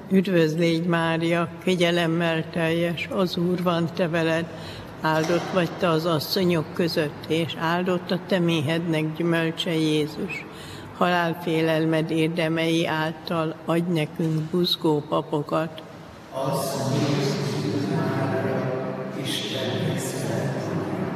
Üdvözlégy Mária, kegyelemmel teljes, az Úr van te veled, áldott vagy te az asszonyok között, és áldott a te méhednek gyümölcse Jézus. Halálfélelmed érdemei által adj nekünk buzgó papokat. Asszony Jézus Mária, Istennek szent anyja,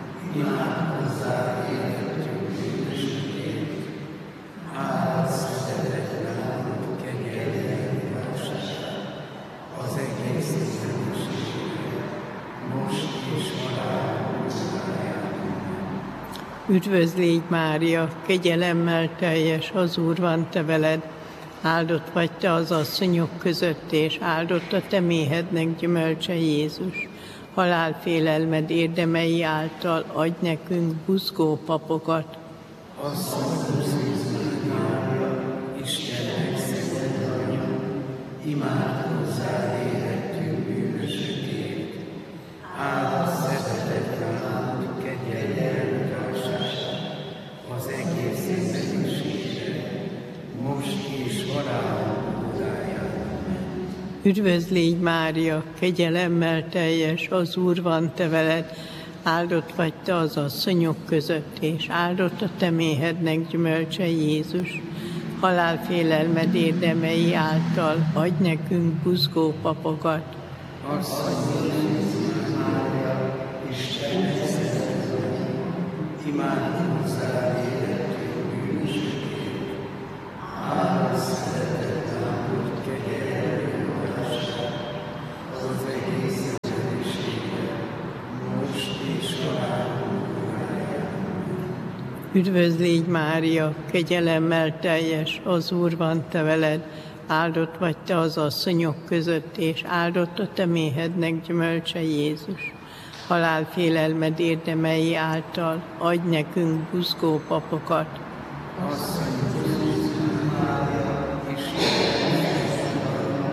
imádkozzál értünk bűnösökért, áldott szeretetlen áldott kegyelmed igazság, az egész nemzetségre, most és halálunk órájában. Üdvözlégy Mária, kegyelemmel teljes, az Úr van te veled, áldott vagy te az asszonyok között, és áldott a te méhednek gyümölcse Jézus. Halálfélelmed érdemei által adj nekünk buzgó papokat. Asszony Jézus Mária, Istennek szent anyja, imádkozzál érettünk bűnösökért, áldott szeretetlen áldott kegyelmed igazság, az egész emberiségre, most és halálunk órájában. Üdvözlégy Mária, kegyelemmel teljes, az Úr van te veled, áldott vagy te az asszonyok között, és áldott a te méhednek gyümölcse Jézus. Halálfélelmed érdemei által adj nekünk buzgó papokat. Asszony Jézus Mária, Istennek szent anyja, imádkozzál érettünk bűnösökért, áldott szeretetlen áldott kegyelmed igazság, az egész emberiségre, most és halálunk órájában. Üdvözlégy Mária, kegyelemmel teljes, az Úr van te veled, áldott vagy te az asszonyok között, és áldott a te méhednek gyümölcse Jézus. Halálfélelmed érdemei által adj nekünk buzgó papokat. Asszony Jézus Mária, Istennek szent anyja,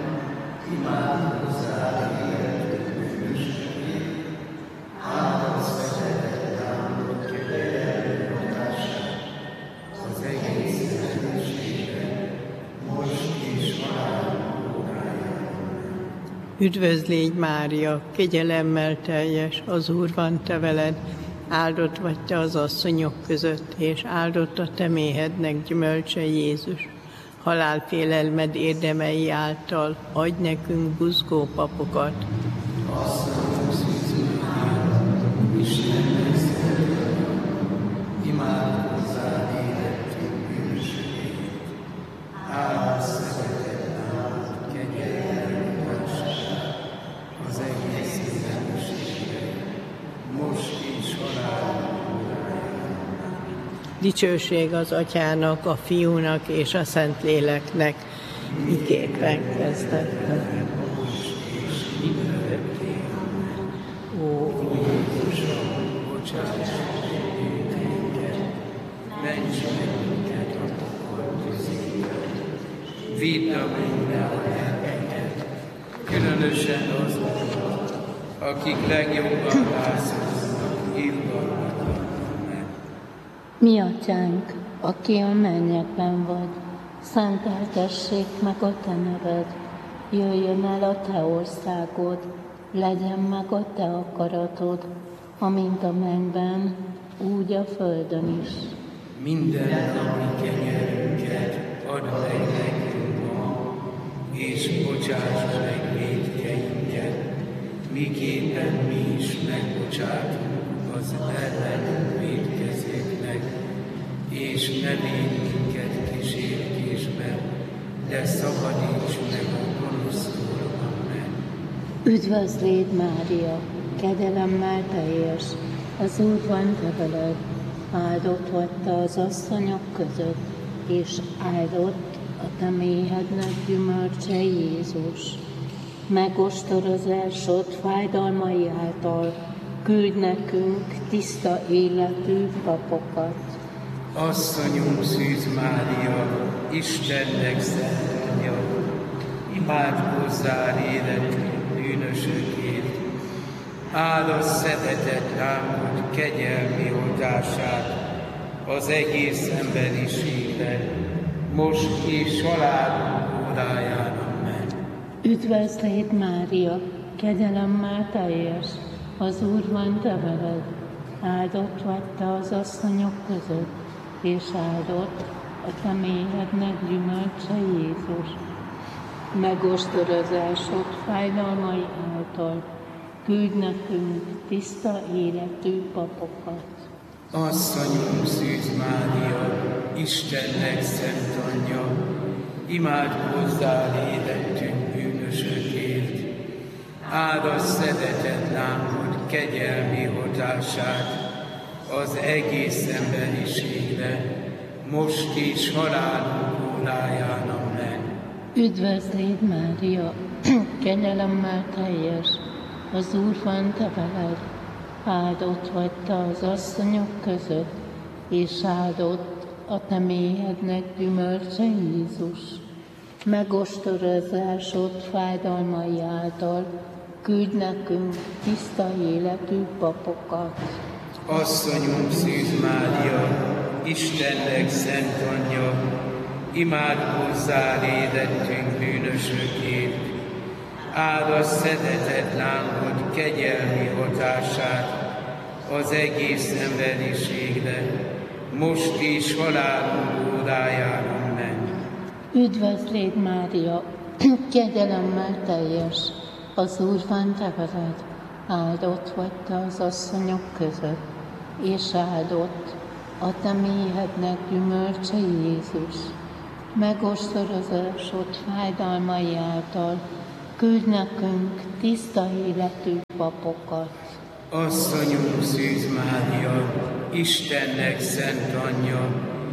imádkozzál érettünk bűnösökért, áldott szeretetlen áldott kegyelmed igazság, az egész emberiségre, most és halálunk órájában. Üdvözlégy Mária, kegyelemmel teljes, az Úr van te veled, áldott vagy te az asszonyok között, és áldott a te méhednek gyümölcse Jézus. Halálfélelmed érdemei által adj nekünk buzgó papokat. Asszony Jézus Mária, Istennek szent anyja, imádkozzál érettünk bűnösökért, áldott szeretetlen áldott kegyelmed igazság, az egész emberiségre, most és halálunk órájában. Dicsőség az Atyának, a Fiúnak és a Szentléleknek, miképpen kezdetben. Ó, Jézusom, bocsáss meg bűneinket, ments meg minket a pokol tüzéből, vidd a mennybe a lelkeket, különösen azokat, akik legjobban rászorulnak irgalmatlanul meg. Mi atyánk, aki a mennyekben vagy, szenteltessék meg a te neved, jöjjön el a te országod, legyen meg a te akaratod, amint a mennyben, úgy a földön is. Minden napi kenyerünket add meg nekünk ma, és bocsáss meg vétkeinket, miképpen mi is megbocsátunk az ellenünk vétkezőknek, és ne védj minket kísértésbe, de szabadíts meg a gonosztól, amen. Üdvözlégy Mária, kegyelemmel teljes, az Úr van te veled, áldott vagy te az asszonyok között, és áldott a te méhednek gyümölcse Jézus. Megostorozásod fájdalmai által küldj nekünk tiszta életű papokat. Asszonyunk Szűz Mária, Istennek szent anyja, imádkozzál életünk bűnösökért, áldott szeretet áldott kegyelmi oldását az egész emberiségre, most és halálunk óráján. Amen. Üdvözlégy Mária, kegyelemmel teljes, az Úr van te veled, áldott vagy te az asszonyok között, és áldott a te méhednek gyümölcse Jézus. Megostorozásod fájdalmai által küldj nekünk tiszta életű papokat. Asszonyunk Szűz Mária, Istennek szent anyja, imádkozzál érettünk bűnösökért. Áldass szeretett lángod kegyelmi hatását az egész emberiségre, most is halálunk óráján. Amen. Üdvözlégy Mária, kegyelemmel teljes, az Úr van te veled, áldott vagy te az asszonyok között, és áldott a te méhednek gyümölcse Jézus. Megostorozásod fájdalmai által küldj nekünk tiszta életű papokat. Asszonyunk Szűz Mária, Istennek szent anyja, imádkozzál érettünk bűnösökért. Áldass szeretett lángod kegyelmi hatását az egész emberiségre, most is halálunk óráján. Amen. Üdvözlégy Mária, kegyelemmel teljes, az Úr van te veled, áldott vagy te az asszonyok között, és áldott a te méhednek gyümölcse Jézus. Megostorozásod fájdalmai által küldj nekünk tiszta életű papokat. Asszonyunk Szűz Mária, Istennek szent anyja,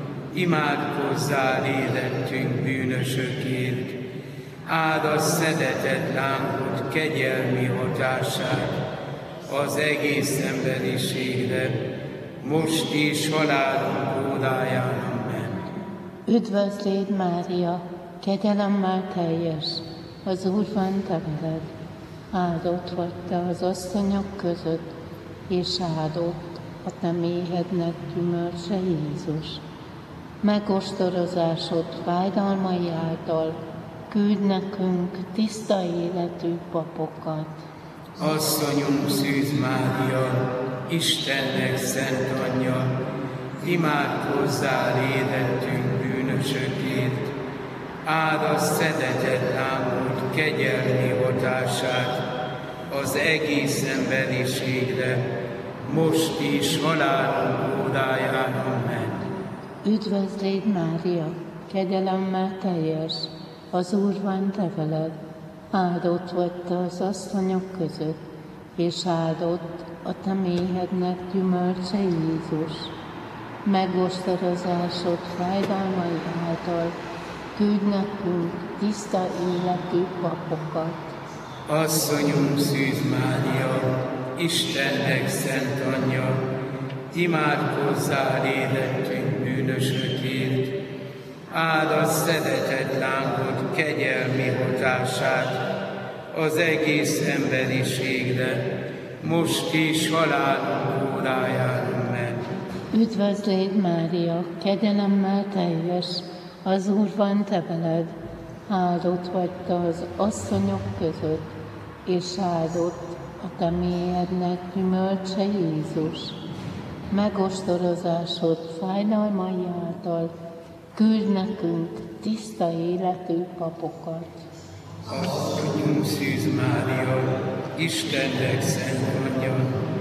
imádkozzál érettünk bűnösökért. Áldass szeretett lángod kegyelmi hatását az egész emberiségre, most is halálunk óráján. Amen. Üdvözlégy Mária, kegyelemmel teljes, az Úr van te veled, áldott vagy te az asszonyok között, és áldott a te méhednek gyümölcse Jézus. Megostorozásod fájdalmai által küldj nekünk tiszta életű papokat. Asszonyunk Szűz Mária, Istennek szent anyja, imádkozzál érettünk bűnösökért. Áldass szeretett lángod kegyelmi hatását az egész emberiségre, most is halálunk óráján. Amen. Üdvözlégy Mária, kegyelemmel teljes, az Úr van te veled, áldott vagy te az asszonyok között, és áldott a te méhednek gyümölcse Jézus. Megostorozásod fájdalmai által küldj nekünk tiszta életű papokat. Asszonyunk Szűz Mária, Istennek szent anyja, imádkozzál érettünk bűnösökért. Áldass szeretett lángod kegyelmi hatását az egész emberiségre, most is halálunk óráján. Amen. Üdvözlégy Mária, kegyelemmel teljes, az Úr van te veled, áldott vagy te az asszonyok között, és áldott a te méhednek gyümölcse Jézus. Megostorozásod fájdalmai által küldj nekünk tiszta életű papokat. Asszonyunk Szűz Mária, Istennek szent anyja,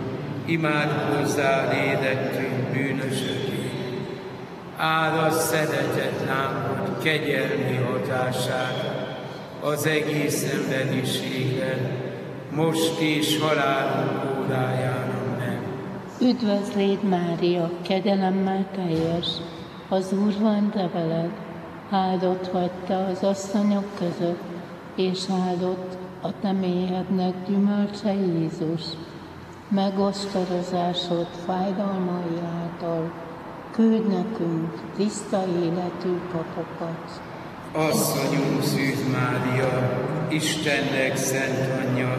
imádkozzál érettünk bűnösökért. Áldass szeretett lángod kegyelmi hatását az egész emberiségre, most is halálunk óráján. Amen. Üdvözlégy Mária, kegyelemmel teljes, az Úr van te veled, áldott vagy te az asszonyok között, és áldott a te méhednek gyümölcse Jézus. Megostorozásod fájdalmai által küldj nekünk tiszta életű papokat. Asszonyunk Szűz Mária, Istennek szent anyja,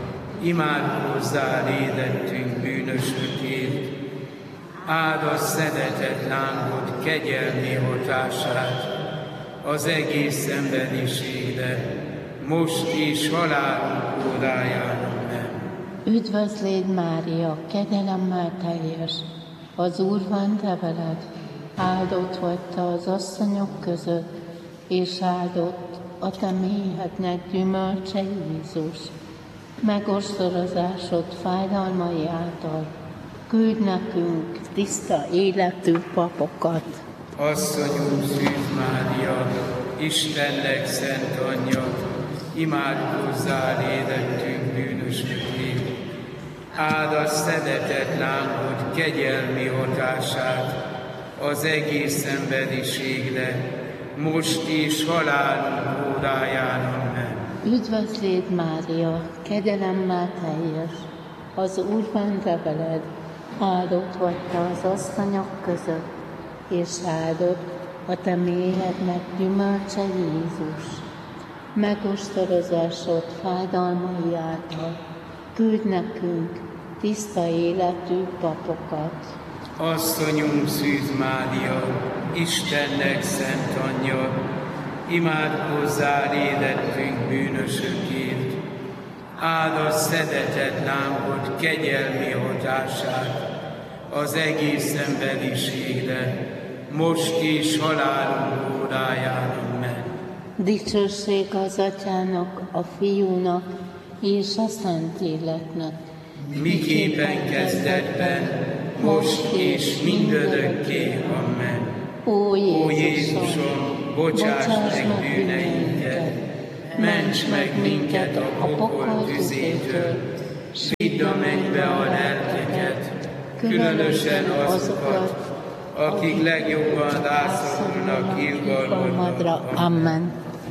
imádkozzál érettünk bűnösökért. Áldass szeretett lángod kegyelmi hatását az egész emberiségre, most és halálunk óráján. Amen. Üdvözl légy, Mária, kegyelemmel teljes, az Úr van te veled, áldott vagy te az asszonyok között, és áldott a te méhednek gyümölcse Jézus. Megosztorozásod fájdalmai által küld nekünk tiszta életű papokat. Asszonyunk Szűz Mária, Istennek szent anyja, imádkozzál érettünk bűnösökért. Áld a szeretet lángod kegyelmi hatását az egész emberiségre, most és halálunk óráján. Amen. Üdvözl légy, Mária, kegyelemmel teljes, az Úr van te veled, áldott vagy te az asszonyok között, és áldott a te méhednek gyümölcse Jézus. Megosztorozásod fájdalmai által küld nekünk tiszta életű papokat. Asszonyunk Szűz Mária, Istennek szent anyja, imádkozzál érettünk bűnösökért. Áld a szeretet lángod kegyelmi hatását az egész emberiségre, most és halálunk óráján. Amen. Dicsőség az Atyának, a Fiúnak és a Szentléleknek. Miképpen kezdetben, most és mindörökké. Amen. Ó Jézusom, bocsáss meg bűneinket, ments meg minket a pokol tüzétől, vidd a mennybe a lelkeket, különösen azokat, akik legjobban rászorulnak irgalmadra. Amen.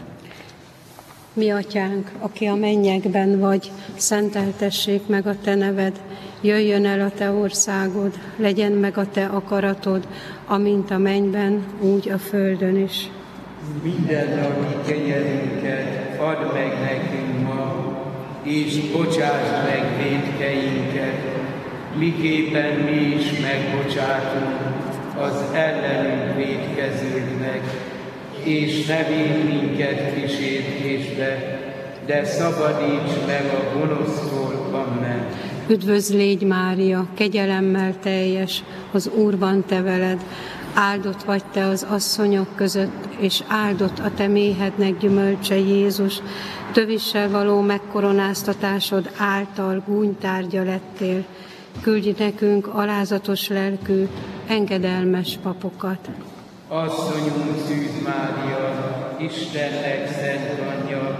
Mi atyánk, aki a mennyekben vagy, szenteltessék meg a te neved, jöjjön el a te országod, legyen meg a te akaratod, amint a mennyben, úgy a földön is. Mindennapi kenyerünket add meg nekünk ma, és bocsásd meg vétkeinket, miképpen mi is megbocsátunk az ellenünk vétkezőknek, és ne védj minket kísértésbe, de szabadíts meg a gonosztól. Amen. Üdvözl légy, Mária, kegyelemmel teljes, az Úr van te veled, áldott vagy te az asszonyok között, és áldott a te méhednek gyümölcse Jézus. Tövissel való megkoronáztatásod által gúnytárgya lettél. Küldj nekünk alázatos lelkű, engedelmes papokat. Asszonyunk Szűz Mária, Istennek szent anyja,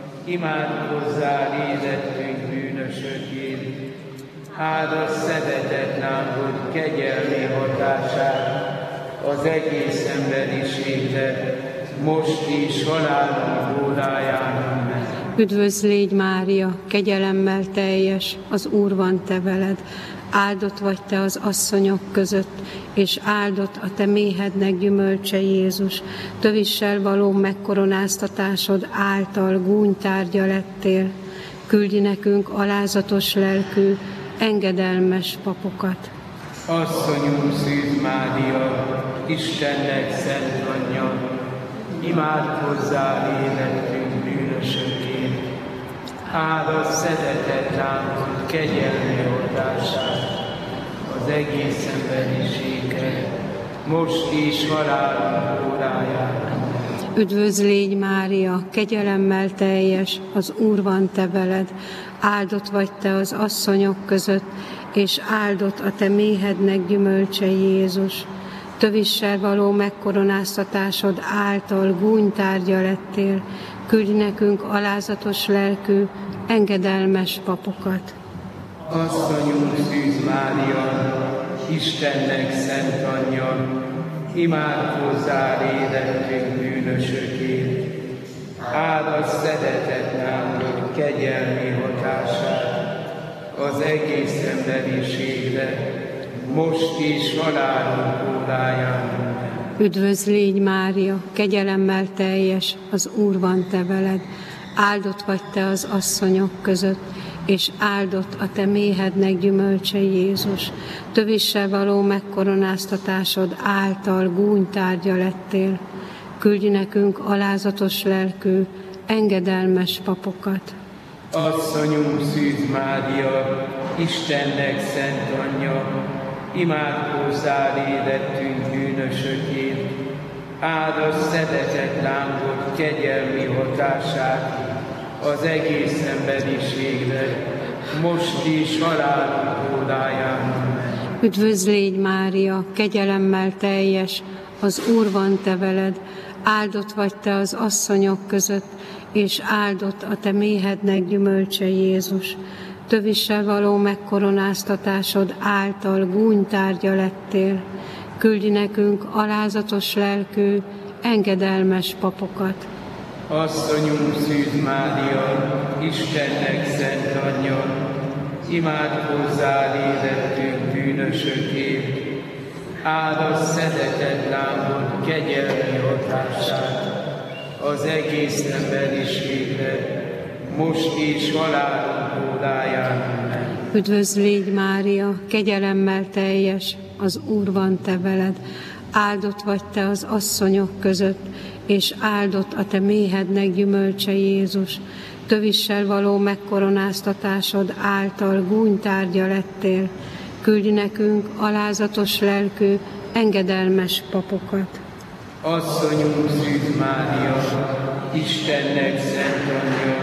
imádkozzál érettünk bűnösökért. Áld a szeretet lángod kegyelmi hatását az egész emberiségre, most is halálunk óráján. Amen. Üdvözl légy, Mária, kegyelemmel teljes, az Úr van te veled, áldott vagy te az asszonyok között, és áldott a te méhednek gyümölcse Jézus. Tövissel való megkoronáztatásod által gúnytárgya lettél. Küldj nekünk alázatos lelkű, engedelmes papokat. Asszonyunk Szűz Mária, Istennek szent anyja, imádkozzál érettünk bűnösökért. Áld a szeretet lángod kegyelmi hatását az egész emberiségre, most is halálunk óráján. Üdvözl légy, Mária, kegyelemmel teljes, az Úr van te veled, áldott vagy te az asszonyok között, és áldott a te méhednek gyümölcse Jézus. Tövissel való megkoronáztatásod által gúnytárgya lettél. Küldj nekünk alázatos lelkű, engedelmes papokat. Asszonyunk Szűz Mária, Istennek szent anyja, imádkozzál érettünk bűnösökért. Áld a szeretet lángod kegyelmi hatását az egész emberiségre, most is halálunk óráján. Üdvözl légy, Mária, kegyelemmel teljes, az Úr van te veled, áldott vagy te az asszonyok között, és áldott a te méhednek gyümölcse Jézus. Tövissel való megkoronáztatásod által gúnytárgya lettél. Küldj nekünk alázatos lelkű, engedelmes papokat. Asszonyunk Szűz Mária, Istennek szent anyja, imádkozzál érettünk bűnösökért, áld a szeretet lángot kegyelmi hatását az egész emberiségre, most is halálunk óráján. Üdvözl légy Mária, kegyelemmel teljes, az Úr van te veled, áldott vagy te az asszonyok között, és áldott a te méhednek gyümölcse Jézus. Tövissel való megkoronáztatásod által gúnytárgya lettél. Küldj nekünk alázatos lelkű, engedelmes papokat. Asszonyunk Szűz Mária, Istennek szent anyja, imádkozzál érettünk bűnösökért, áld a szeretet lángot kegyelmi hatását az egész emberiségre, most is halálunk óráján. Üdvözl légy Mária, kegyelemmel teljes, az Úr van te veled, áldott vagy te az asszonyok között, és áldott a te méhednek gyümölcse Jézus. Tövissel való megkoronáztatásod által gúnytárgya lettél. Küldj nekünk alázatos lelkű, engedelmes papokat. Asszonyunk Szűz Mária, Istennek szent anyja,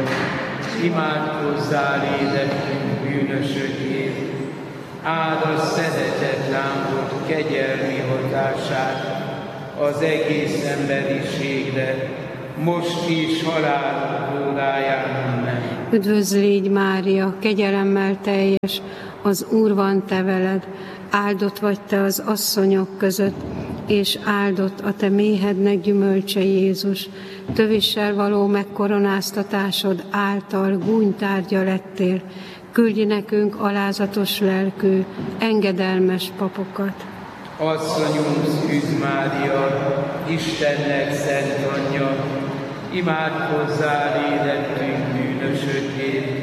imádkozzál érettünk bűnösökért, áld a szeretet lángot kegyelmi hatását az egész emberiségre, most is halálunk óráján. Üdvözl légy Mária, kegyelemmel teljes, az Úr van te veled, áldott vagy te az asszonyok között, és áldott a te méhednek gyümölcse Jézus. Tövissel való megkoronáztatásod által gúnytárgya lettél. Küldj nekünk alázatos lelkű, engedelmes papokat. Asszonyunk Szűz Mária, Istennek szent anyja, imádkozzál érettünk bűnösökért,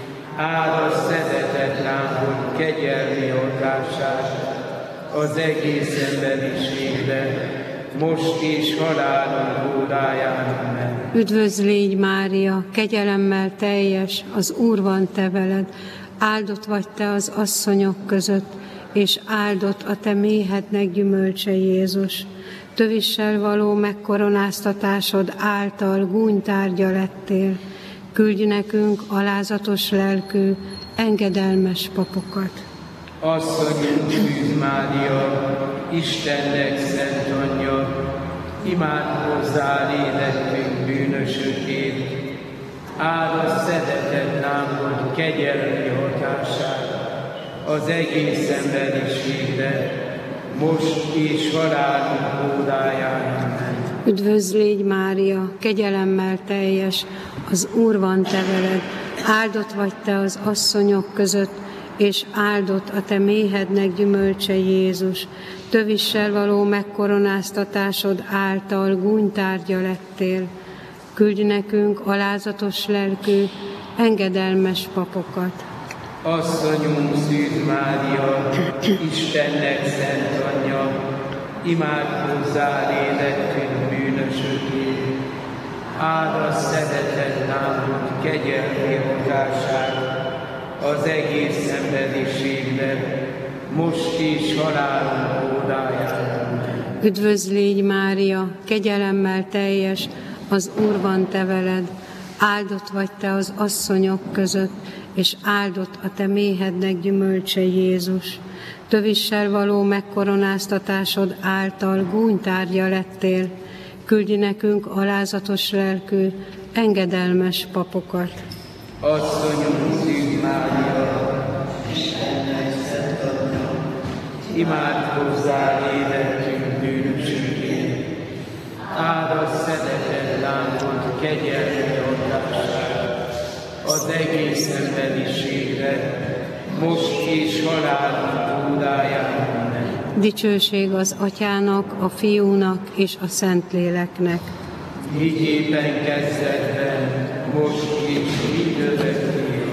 áld a szeretet lángot kegyelmi hatását az egész emberiségre, most is halálunk óráján. Üdvözl légy Mária, kegyelemmel teljes, az Úr van te veled, áldott vagy te az asszonyok között, és áldott a te méhednek gyümölcse Jézus. Tövissel való megkoronáztatásod által gúnytárgya lettél. Küldj nekünk alázatos lelkű, engedelmes papokat. Asszonyunk Szűz Mária, Istennek szent anyja, imádkozzál érettünk bűnösökért, áld a szeretet lángot kegyelmi hatását az egész emberiségre, most is halálunk óráján. Üdvözl légy Mária, kegyelemmel teljes, az Úr van te veled, áldott vagy te az asszonyok között, és áldott a te méhednek gyümölcse Jézus. Tövissel való megkoronáztatásod által gúnytárgya lettél. Küldj nekünk alázatos lelkű, engedelmes papokat. Asszonyunk Szűz Mária, Istennek szent anyja, imádkozzál érettünk bűnösökért, áld a szeretet lángot kegyelmi hatását az egész emberiségre, most is halálunk óráján. Üdvözl légy Mária, kegyelemmel teljes, az Úr van te veled, áldott vagy te az asszonyok között, és áldott a te méhednek gyümölcse Jézus. Tövissel való megkoronáztatásod által gúnytárgya lettél. Küldj nekünk alázatos lelkű, engedelmes papokat. Asszonyunk Szűz Mária, Istennek szent anyja, imádkozzál érettünk bűnösökért, áld a szeretet lángot kegyelmi hatását az egész emberiségre, most is halálunk óráján. Dicsőség az Atyának, a Fiúnak és a Szentléleknek. Így éppen kezdetben, most is, így örökké.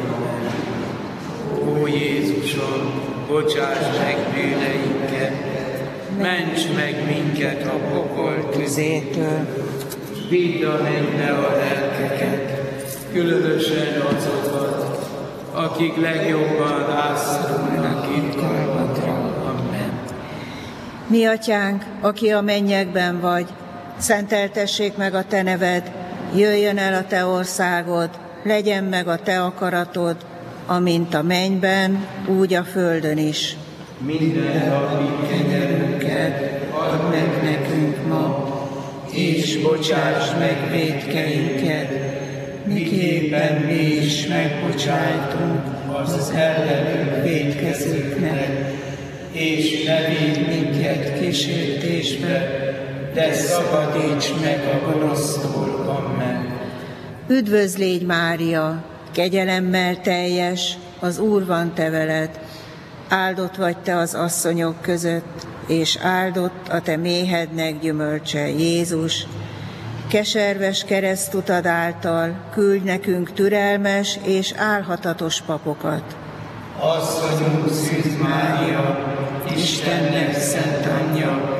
Ó Jézusom, bocsáss meg bűneinket, ments meg minket a pokol tüzétől, vidd a mennybe a lelkeket, különösen azokat, akik legjobban rászorulnak irgalmadra. Amen. Mi atyánk, aki a mennyekben vagy, szenteltessék meg a te neved, jöjjön el a te országod, legyen meg a te akaratod, amint a mennyben, úgy a földön is. Minden napi kenyerünket add meg nekünk ma, és bocsáss meg vétkeinket, miképpen mi is megbocsájtunk az ellenünk vétkezőknek, és ne vigy minket kísértésbe, de szabadíts meg a gonosztól. Amen. Üdvözl légy, Mária, kegyelemmel teljes, az Úr van te veled. Áldott vagy te az asszonyok között, és áldott a te méhednek gyümölcse, Jézus. Keserves keresztutad által küldj nekünk türelmes és álhatatos papokat. Asszonyunk Szűz Mária, Istennek szent anyja,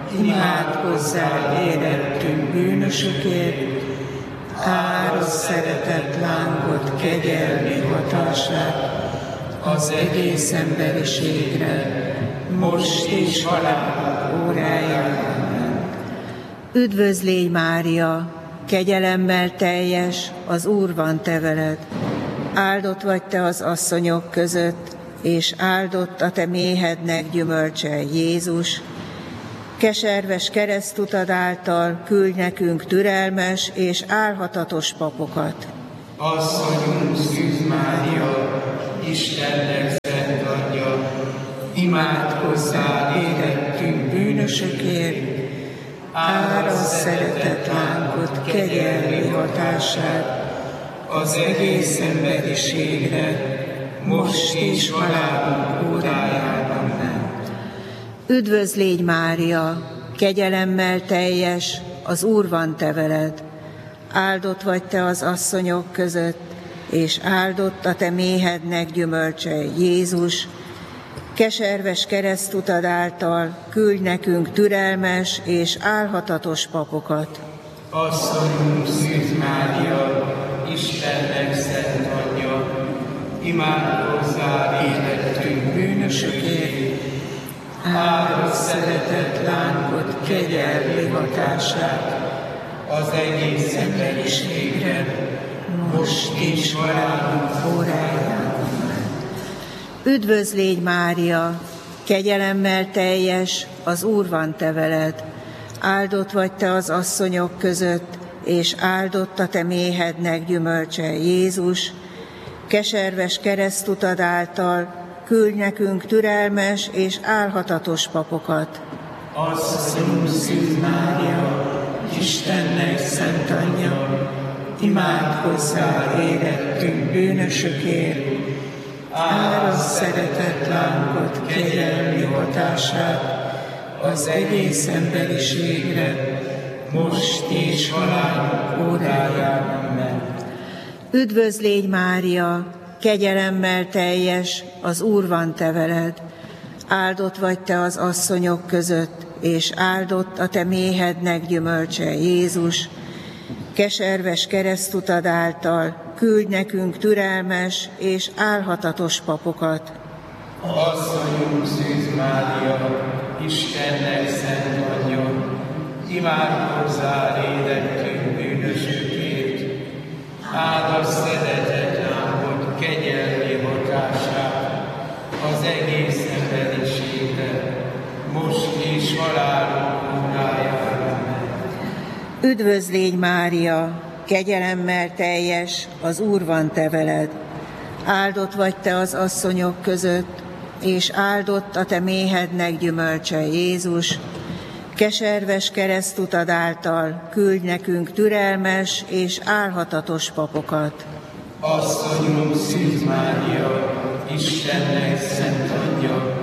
imádkozzál érettünk bűnösökért, árasz szeretett lángot kegyelmi hatását az egész emberiségre, most és halál órájában. Üdvözl légy, Mária, kegyelemmel teljes, az Úr van te veled. Áldott vagy te az asszonyok között, és áldott a te méhednek gyümölcse, Jézus. Keserves keresztutad által küldj nekünk türelmes és álhatatos papokat. Asszonyunk Szűz Mária, Istennek szent anyja, imádkozzál érettünk bűnösökért, árasz szeretett lángot kegyelmi hatását az egész emberiségre, most és halálunk órájában. Üdvözl légy, Mária, kegyelemmel teljes, az Úr van te veled. Áldott vagy te az asszonyok között, és áldott a te méhednek gyümölcse, Jézus. Keserves keresztutad által küldj nekünk türelmes és álhatatos papokat. Asszonyunk Szűz Mária, Istennek szent anyja, imádkozzál érettünk bűnösökért, árasz szeretett lángot kegyelmi hatását az egész emberiségre, most és halálunk órájában. Üdvözl légy, Mária, kegyelemmel teljes, az Úr van te veled. Áldott vagy te az asszonyok között, és áldott a te méhednek gyümölcse, Jézus. Keserves keresztutad által küldj nekünk türelmes és álhatatos papokat. Asszonyunk Szűz Mária, Istennek szent anyja, imádkozzál érettünk bűnösökért, árasz szeretett lángot kegyelmi hatását az egész emberiségre, most és halálunk órájában. Üdvözl légy, Mária, kegyelemmel teljes, az Úr van te veled. Áldott vagy te az asszonyok között, és áldott a te méhednek gyümölcse, Jézus. Keserves keresztutad által küldj nekünk türelmes és álhatatos papokat. Asszonyunk Szűz Mária, Istennek szent anyja, imádkozzál érettünk bűnösökért, árasz szeretett lángot kegyelmi hatását az egész emberiségre, most és halálunk órájában. Üdvözl légy, Mária, kegyelemmel teljes, az Úr van te veled. Áldott vagy te az asszonyok között, és áldott a te méhednek gyümölcse, Jézus. Keserves keresztutad által küldj nekünk türelmes és álhatatos papokat. Asszonyunk Szűz Mária, Istennek szent anyja,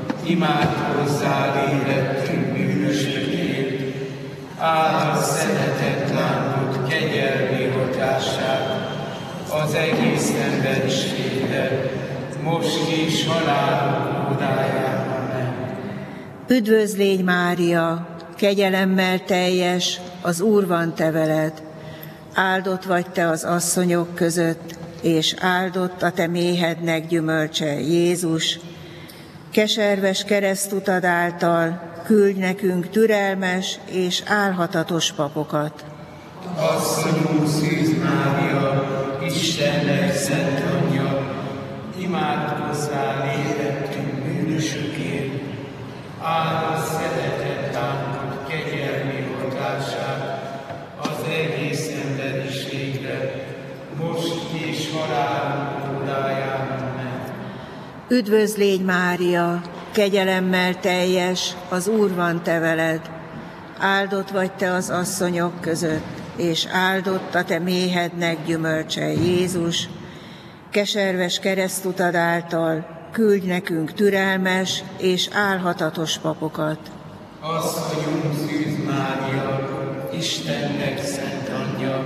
imádkozzál érettünk bűnösökért, árasz szeretett lángot kegyelmi hatását az egész emberiségre, most és halálunk órájában. Üdvözl légy, Mária, kegyelemmel teljes, az Úr van te veled. Áldott vagy te az asszonyok között, és áldott a te méhednek gyümölcse, Jézus. Keserves keresztutad által küldj nekünk türelmes és álhatatos papokat. Asszonyunk Szűz Mária, Istennek szent anyja, imádkozzál érettünk bűnösökért, áldott szeretett lángod kegyelmi hatását az egész emberiségre, most és halálunk óráján. Amen. Üdvözl légy, Mária, kegyelemmel teljes, az Úr van te veled. Áldott vagy te az asszonyok között, és áldott a te méhednek gyümölcse, Jézus. Keserves keresztutad által küldj nekünk türelmes és álhatatos papokat. Asszonyunk Szűz Mária, Istennek szent anyja,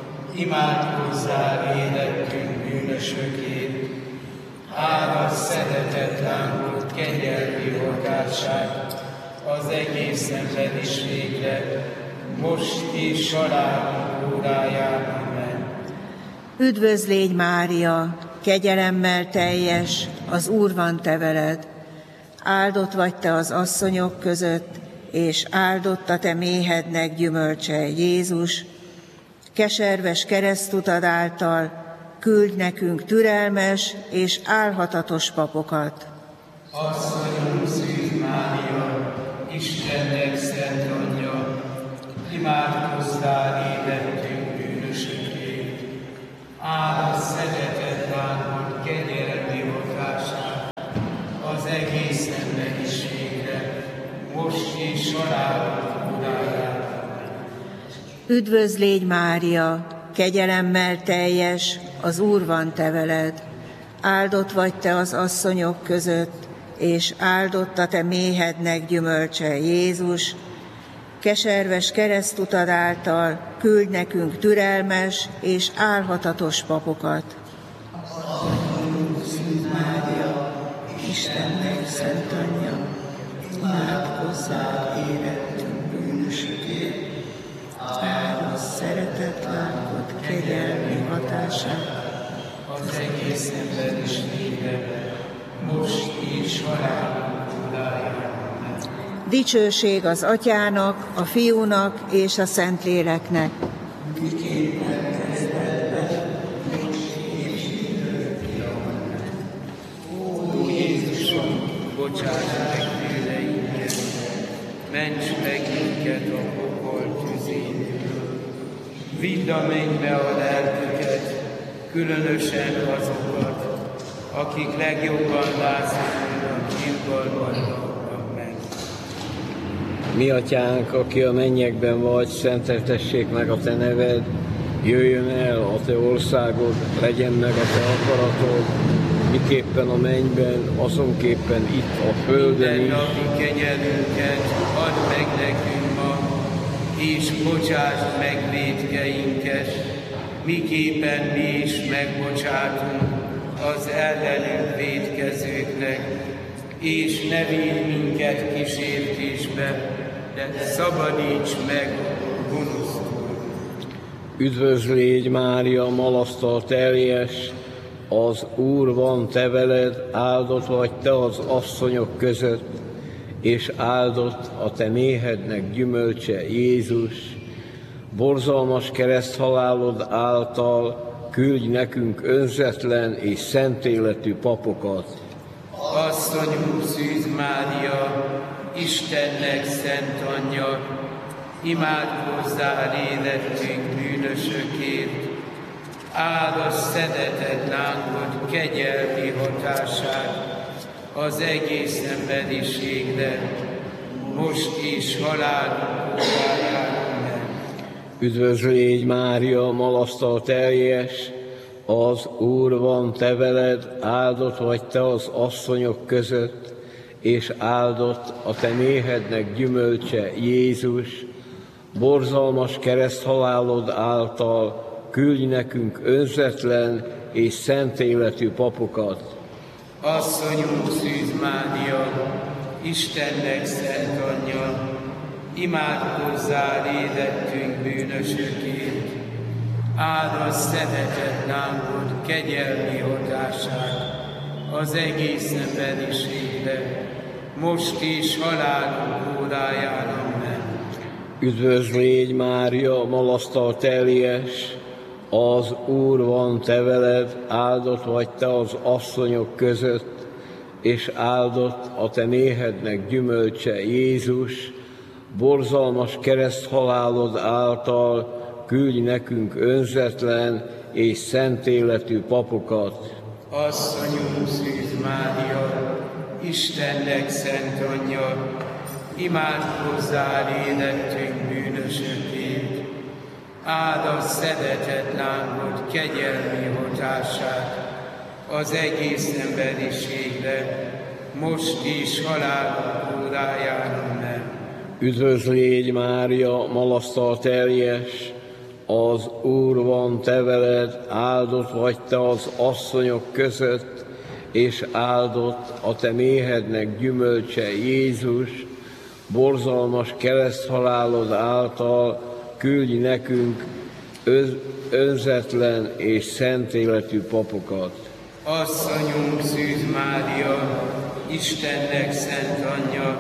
imádkozzál érettünk bűnösökért, áldott szeretett lángod kegyelmi hatását az egész emberiségre, most és halálunk óráján. Amen. Üdvözl légy, Mária, kegyelemmel teljes, az Úr van te veled. Áldott vagy te az asszonyok között, és áldott a te méhednek gyümölcse, Jézus. Keserves keresztutad által küldj nekünk türelmes és álhatatos papokat. Asszonyunk Szűz Mária, Istennek szent anyja, imádkozzál érettünk bűnösökért, áldott szeretett lángod kegyelmi hatását az egész emberiségre, most és halálunk óráján. Üdvözl légy, Mária, kegyelemmel teljes, az Úr van te veled. Áldott vagy te az asszonyok között, és áldott a te méhednek gyümölcse, Jézus. Keserves keresztutad által küldj nekünk türelmes és álhatatos papokat. Asszonyunk Szűz Mária, Istennek szent anyja, imádkozzál érettünk bűnösökért, áldott szeretett lángod kegyelmi hatását az egész emberiségre, most és halálunk óráján. Dicsőség az Atyának, a Fiúnak és a Szentléleknek. Ó Jézusom, bocsáss meg bűneinket, ments meg minket a pokol tüzéből. Vidd a mennybe a lelküket, különösen azokat, akik legjobban lázadnak irgalmadban. Amen. Mi atyánk, aki a mennyekben vagy, szenteltessék meg a te neved, jöjjön el a te országod, legyen meg a te akaratod, miképpen a mennyben, azonképpen itt a földön is. Mindennapi kenyerünket add meg nekünk ma, és bocsásd meg vétkeinket, miképpen mi is megbocsátunk az ellenünk vétkezőknek, és ne vigy minket kísértésbe, de szabadíts meg gonosztól. Üdvözl légy, Mária, malasztal teljes, az Úr van te veled, áldott vagy te az asszonyok között, és áldott a te méhednek gyümölcse, Jézus. Borzalmas kereszthalálod által küldj nekünk önzetlen és szent életű papokat. Asszonyunk Szűz Mária, Istennek szent anyja, imádkozzál érettünk bűnösökért, áldott szeretett lángod kegyelmi hatását az egész emberiségre, most is halálunk óráján. Amen. Üdvözl légy, Mária, malasztal teljes, az Úr van te veled, áldott vagy te az asszonyok között, és áldott a te méhednek gyümölcse, Jézus. Borzalmas kereszthalálod által küldj nekünk önzetlen és szent életű papokat. Asszonyunk Szűz Mária, Istennek szent anyja, imádkozzál édettünk bűnösökért, áldozz szeretett lángod kegyelmi hatását az egész emberiségre, most is halálunk óráján. Amen. Üdvözl légy, Mária, malasztal teljes, az Úr van te veled, áldott vagy te az asszonyok között, és áldott a te méhednek gyümölcse, Jézus. Borzalmas kereszthalálod által küldj nekünk önzetlen és szent életű papokat. Asszonyunk Szűz Mária, Istennek szent anyja, imádkozzál édettünk bűnösökért, áldozz szeretett lángod kegyelmi hatását az egész emberiségre, most is halálunk óráján. Amen. Üdvözl légy, Mária, malasztal teljes, az Úr van te veled, áldott vagy te az asszonyok között, és áldott a te méhednek gyümölcse, Jézus. Borzalmas kereszthalálod által küldj nekünk önzetlen és szent életű papokat. Asszonyunk Szűz Mária, Istennek szent anyja,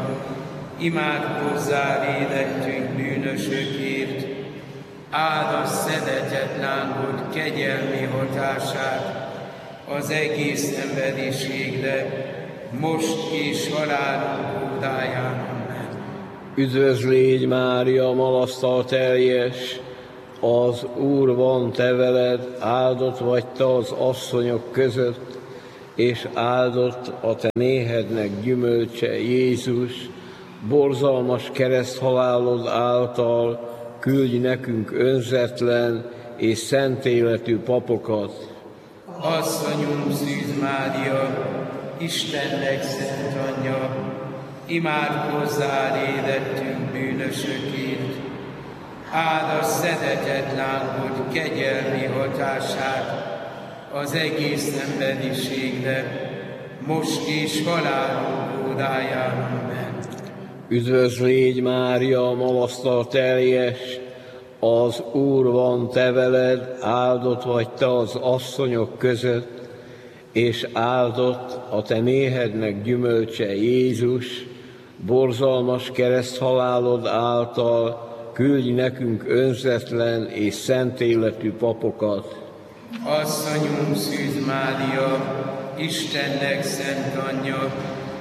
imádkozzál édettünk bűnösökért, áldozz szeretett lángod kegyelmi hatását az egész emberiségre, most és halálunk óráján. Amen. Üdvözl légy, Mária, malasztal teljes, az Úr van te veled, áldott vagy te az asszonyok között, és áldott a te méhednek gyümölcse, Jézus. Borzalmas kereszthalálod által küldj nekünk önzetlen és szent életű papokat. Asszonyunk Szűz Mária, Istennek szent anyja, imádkozzál édettünk bűnösökért, áldozz szeretett lángod kegyelmi hatását az egész emberiségre, most is halálunk óráján. Amen. Üdvözl légy, Mária, malasztal teljes, az Úr van te veled, áldott vagy te az asszonyok között, és áldott a te méhednek gyümölcse, Jézus. Borzalmas kereszthalálod által küldj nekünk önzetlen és szent életű papokat. Asszonyunk Szűz Mária, Istennek szent anyja,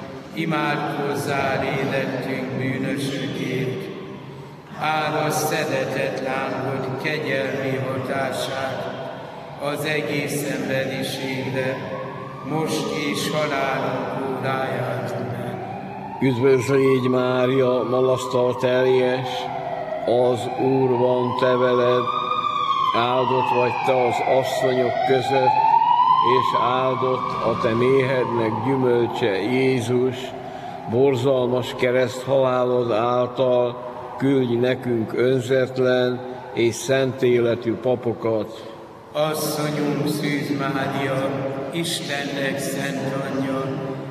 imádkozzál édettünk bűnösökért, áldozz szeretett lángod kegyelmi hatását az egész emberiségre, most is halálunk óráján. Amen. Üdvözl légy, Mária, malasztal teljes, az Úr van te veled, áldott vagy te az asszonyok között, és áldott a te méhednek gyümölcse, Jézus. Borzalmas kereszthalálod által küldj nekünk önzetlen és szent életű papokat. Asszonyunk Szűz Mária, Istennek szent anyja,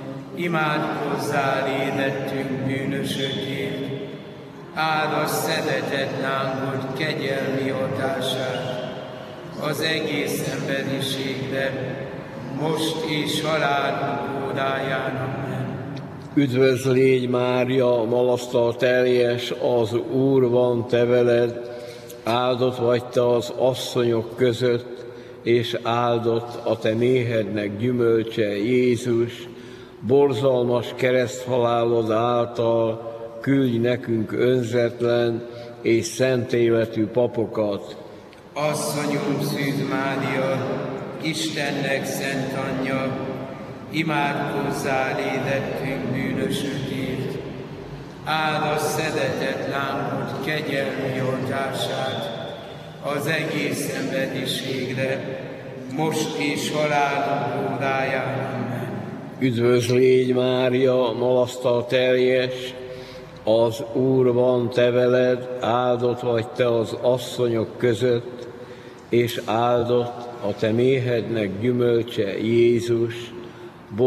imádkozzál édettünk bűnösökért, áldozz szeretett lángod kegyelmi hatását az egész emberiségre, most is halálunk óráján. Amen. Üdvözl légy, Mária, malasztal teljes, az Úr van te veled, áldott vagy te az asszonyok között, és áldott a te méhednek gyümölcse, Jézus. Borzalmas kereszthalálod által küldj nekünk önzetlen és szent életű papokat. Asszonyunk Szűz Mária, Istennek szent anyja, imádkozzál édettünk bűnösökért, áldozz szeretett lángod kegyelmi hatását az egész emberiségre, most is halálunk óráján. Amen. Üdvözl légy, Mária, malasztal teljes, az Úr van te veled, áldott vagy te az asszonyok között, és áldott a te méhednek gyümölcse, Jézus.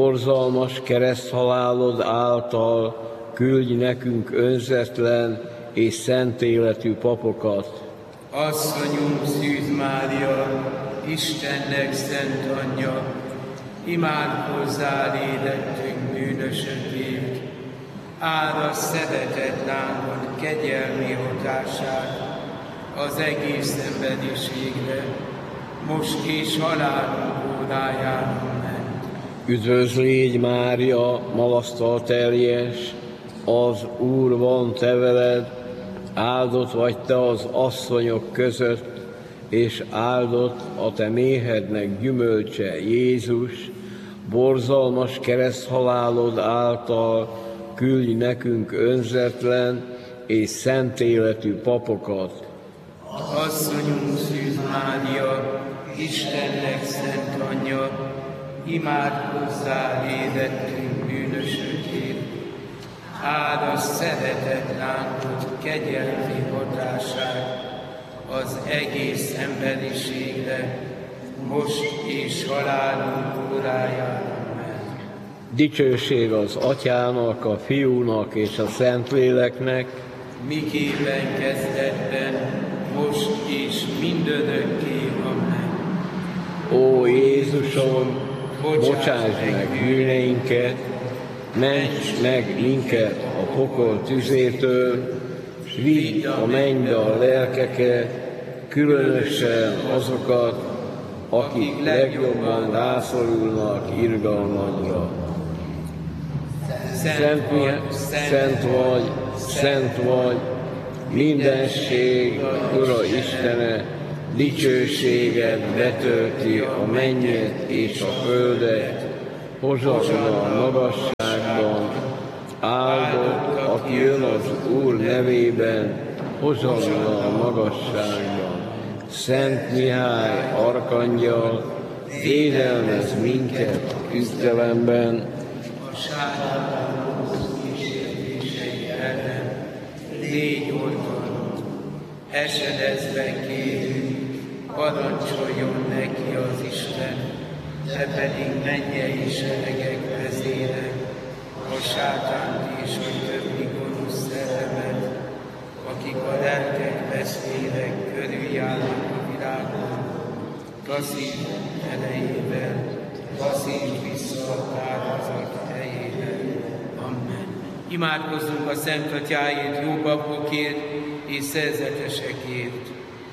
Borzalmas kereszthalálod által küldj nekünk önzetlen és szent életű papokat. Asszonyunk Szűz Mária, Istennek szent anyja, imádkozzál érettünk bűnösökért, árasz szeretett lángod kegyelmi hatását az egész emberiségre, most és halálunk óráján. Amen. Üdvözl légy Mária, malasztal teljes, az Úr van te veled, áldott vagy te az asszonyok között, és áldott a te méhednek gyümölcse, Jézus. Borzalmas kereszthalálod által küldj nekünk önzetlen és szent életű papokat. Asszonyunk Szűz Mária, Istennek szent anyja, imádkozzál érettünk bűnösökért, árasz szeretett lángod kegyelmi hatását az egész emberiségre, most és halálunk óráján. Amen. Dicsőség az Atyának, a Fiúnak és a Szentléleknek, miképpen kezdetben, most és mindörökké. Amen. Ó Jézusom, bocsáss meg bűneinket, ments meg minket a pokol tüzétől, s vidd a mennybe a lelkeket, különösen azokat, akik legjobban rászorulnak irgalmadra. Szent vagy, mindenség, Ura Istene, dicsőséged betölti a mennyet és a földet, hozsakna a magasságban, áldott, aki jön az Úr nevében, hozsakna a magasságban. Szent Mihály arkangyal, védelmez minket a küzdelemben, a sátán kísértései ellen, légy oltalom, esedezve kérünk, parancsoljon neki az Isten, te pedig mennyei seregek vezére, a sátánt és a többi gonosz szellemet, akik a lelkek veszélynek körüljárnak a világon, taszítsd erejével, taszítsd vissza a tározat helyére. Amen. Imádkozzunk a Szent Atyáért, jó papokért és szerzetesekért.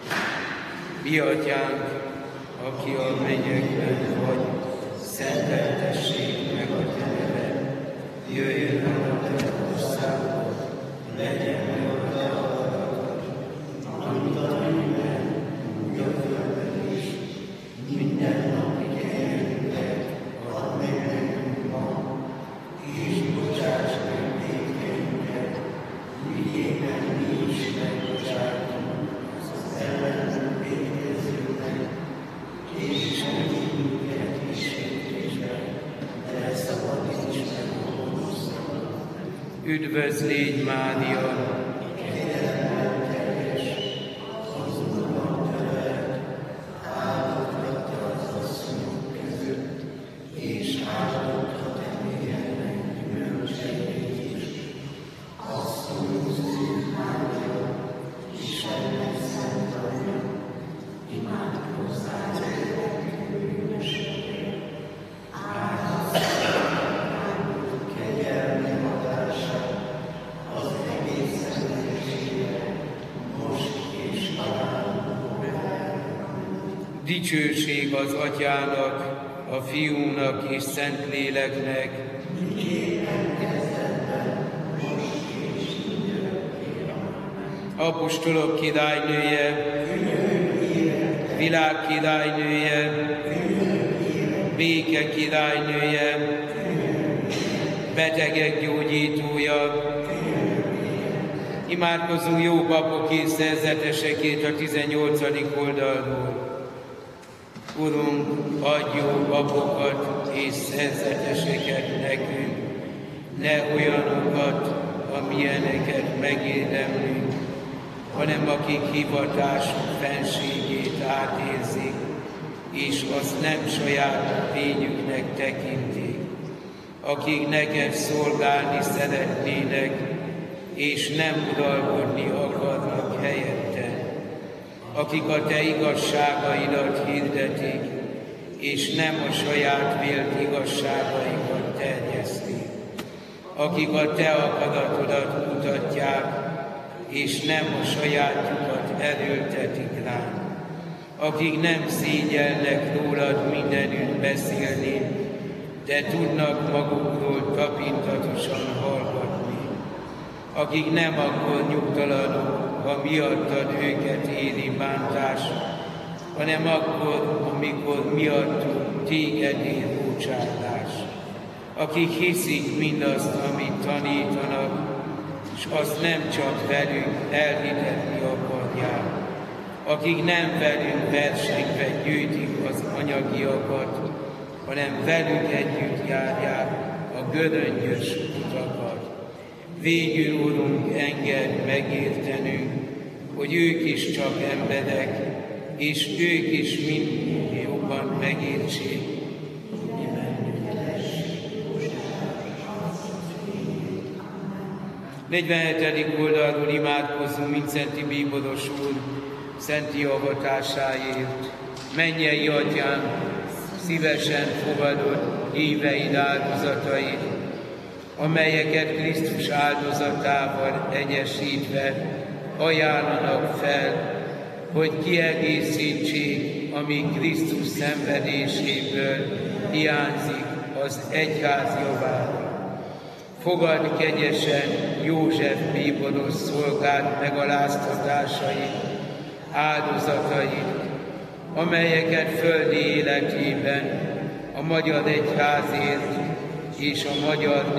Mi Atyánk, aki a mennyekben vagy, szenteltessék meg a te neved, jöjjön el a te országod, legyen meg a te akaratod, amit a mennyben, úgy a földön is. Minden napi kenyerünket add meg nekünk ma, és bocsáss meg vétkeinket, miképpen mi is megbocsátunk az ellenünk vétkezőknek, és ne vigy minket kísértésbe, de szabadíts meg a gonosztól. Üdvözl légy Mária, kegyelemmel teljes, az Úr van te veled, áldott vagy te az asszonyok között, és áldott a te méhednek gyümölcse, Jézus. Asszonyunk Szűz Mária, Istennek szent anyja, imádkozzál érettünk bűnösökért, árasz kegyelmi hatását az egész emberiségre, most és halálunk óráján. Dicsőség az Atyának, a Fiúnak és Szentléleknek, apostolok királynője, világ királynője, béke királynője, betegek gyógyítója. Imádkozzunk jó papok és szerzetesekért a 18. oldalról. Urunk, adj jó papokat és szerzeteseket nekünk, ne olyanokat, amilyeneket megérdemlünk, hanem akik hivatásuk fenségét átérzik, és azt nem saját lényüknek tekintik, akik neked szolgálni szeretnének, és nem uralkodni akarnak helyette, akik a te igazságaidat hirdetik, és nem a saját vélt igazságaikat terjesztik, akik a te akadatodat mutatják, és nem a sajátjukat erőltetik rám, akik nem szégyelnek rólad mindenütt beszélni, de tudnak magukról tapintatosan hallgatni, akik nem akkor nyugtalanok, ha miattad őket éri bántás, hanem akkor, amikor miattuk téged ér búcsárlás, akik hiszik mindazt, amit tanítanak, és azt nem csak velünk elhitetni akarják, akik nem velünk versenybe gyűjtik az anyagiakat, hanem velük együtt járják a göröngyös utakat. Végül, Urunk, engedd megértenünk, hogy ők is csak emberek, és ők is mind jobban megértsék. 47. oldalról imádkozzunk Mindszenti Bíboros úr szenti avatásáért. Mennyei Atyám, szívesen fogadod híveid áldozatait, amelyeket Krisztus áldozatával egyesítve ajánlanak fel, hogy kiegészítsék, ami Krisztus szenvedéséből hiányzik az egyház javára. Fogadd kegyesen József bíboros szolgált megaláztatásait, áldozatait, amelyeket földi életében a magyar egyházért és a magyar